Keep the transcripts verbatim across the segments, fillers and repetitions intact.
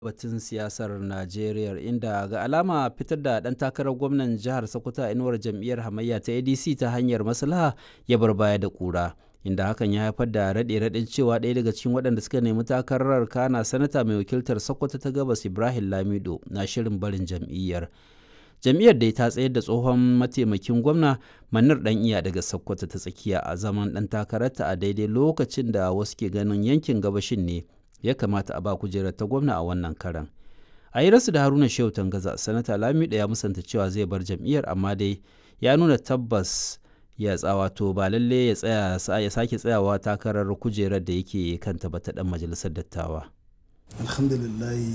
batun siyasar Najeriya inda ga alama fitar da ɗan takarar gwamnan jihar Sokoto a inuwar jam'iyyar hamayya ta A D C ta hanyar maslaha ya bar baya da ƙura, inda hakan ya haifar da raɗe-raɗin cewa ɗaya daga cikin waɗanda suka nemi takarar kana sanata mai wakiltar Sokoto ta Gabas Ibrahim Lamido na shirin barin jam'iyyar. Jam'iyyar dai ta tsayar da tsohon mataimakin gwamna Manir Ɗan'iya daga Sokoto ta tsakiya a zaman ɗan takararta a daidai lokacin da wasu ke ganin yankin gabashin ne ya kamata a ba kujerar ta gwamna a wannan karan. A hirarsu da Haruna Shehu Tangaza, sanata Lamido ya musanta cewa zai bar jam'iyyar, amma dai ya nuna tabbas ya tsawato ba lalle ya tsaya ya sake tsayawa takarar kujerar da yake kanta ba ta dan majalisar dattawa. Alhamdulillah,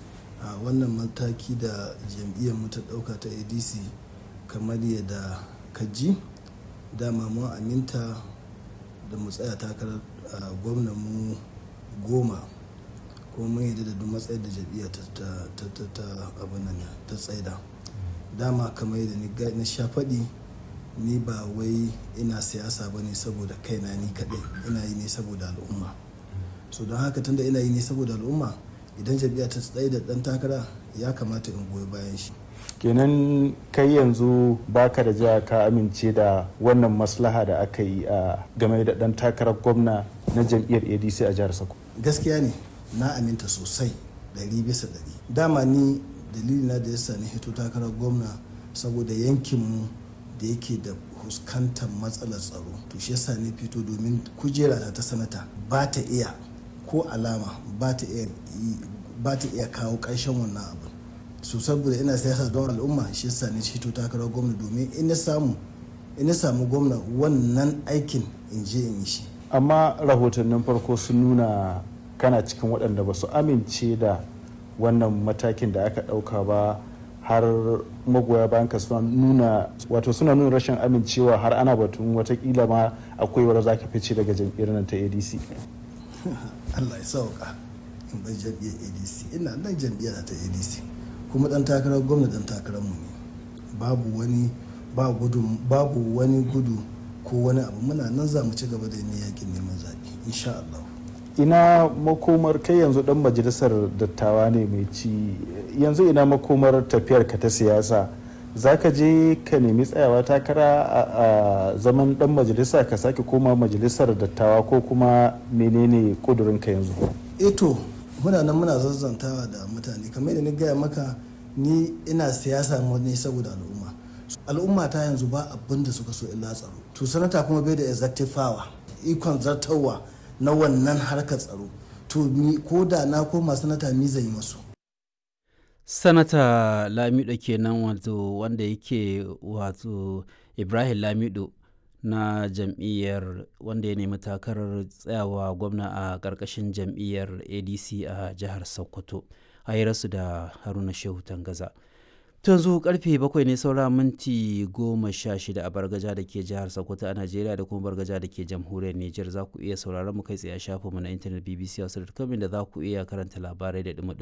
a wannan mataki da jam'iyyar mu ta dauka ta A D C kamar yadda kaji dama mun aminta da mu tsaya takarar gwamnan mu goma, kuma mun yadda da duk matsayar da jam'iyyar ta abin nan ta tsaida. Dama kamar yadda na sha faɗi, ni ba wai ina siyasa ba ne saboda kaina ni kaɗai, ina yi ne saboda al'umma. So don haka tunda ina yi ne saboda al'umma, idan jam'iyya ta tsaida ɗan takara ya kamata in goyi bayan shi. Kenan kai yanzu baka da jiha ka amince da wannan maslaha da aka yi a game da ɗan takarar gwamna na jam'iyyar A D C a jihar Sokoto? Gaskiya ne, na aminta sosai ɗari bisa ɗari. Dama ni dalilina da yasa ni hito takarar gwamna saboda yankinmu da yake da fuskantar matsalar tsaro, to shi yasa ni fito domin kujera ta sanata ba ta iya ko alama ba ta iya ba ta iya kawo ƙarshen wannan abu. So saboda ina siyasa don al'umma, shi yasa ni hito takarar gwamna domin in na samu in na samu gwamna wannan aikin in je in yi shi. Amma rahotannin farko sun nuna kana cikin waɗanda ba su amince da wannan matakin da aka ɗauka ba, har magoya bayan ka suna nuna wato suna nuna rashin amincewa, har ana batun watakila ma akwai wadda za ka fice daga jam'iyyar nan ta A D C. Allah ya sauka in bai jam'iyyar A D C, ina nan jam'iyyar ta A D C kuma ɗan takarar gwamna ɗan takarar mu ne. Babu wani ba gudu babu wani gudu ko wani abu, muna nan za mu ci gaba da yin yakin neman zaɓe insha Allah. Ina makomar kai yanzu dan majalisar dattawa ne mai ci, yanzu ina makomar tafiyar ka ta siyasa? Za ka je ka nemi tsayawa takara a zaman dan majalisa ka sake koma majalisar dattawa, ko kuma menene kudurin ka yanzu? Eto muna nan muna zazzantawa da mutane, kamar yadda ni gaya maka, ni ina siyasa ne saboda al'umma. Al'umma ta yanzu ba abin da suka so illa tsaro, to sanata kuma bai da executive power, ikon zartarwa na wannan harkar tsaro, to ni ko da na koma sanata mi zai yi masu. Sanata Lamido kenan, wato wanda yake wato Ibrahim Lamido na jam'iyyar wanda ya nemi takarar tsayawa gwamna a ƙarƙashin jam'iyyar A D C a jihar Sokoto, a hirarsu da Haruna Shehu Tangaza. Yanzu karfe bakwai ne saura minti goma sha shida a Bargaja da ke jihar Sokoto a Najeriya da kuma Bargaja da ke jamhuriyar Nijar. Za ku iya sauraron mu kai tsaye a shafinmu na intanet b b c hausa dot com, da za ku iya karanta labarai da dumi